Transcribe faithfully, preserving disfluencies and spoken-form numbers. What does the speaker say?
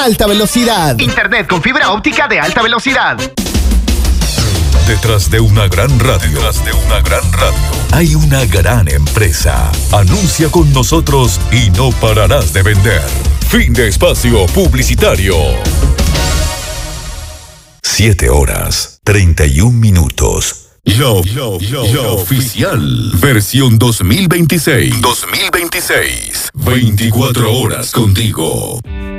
alta velocidad. Internet con fibra óptica de alta velocidad. Detrás de una gran radio, detrás de una gran radio, hay una gran empresa. Anuncia con nosotros y no pararás de vender. Fin de espacio publicitario. Siete horas, treinta y un minutos. Love, Love, Love, Love Oficial. Versión dos mil veintiséis. dos mil veintiséis. veinticuatro horas contigo.